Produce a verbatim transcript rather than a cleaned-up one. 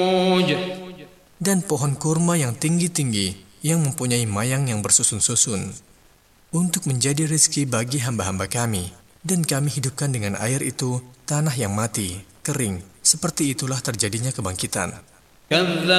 Dan pohon kurma yang tinggi-tinggi yang mempunyai mayang yang bersusun-susun untuk menjadi rezeki bagi hamba-hamba kami. Dan kami hidupkan dengan air itu tanah yang mati, kering. Seperti itulah terjadinya kebangkitan.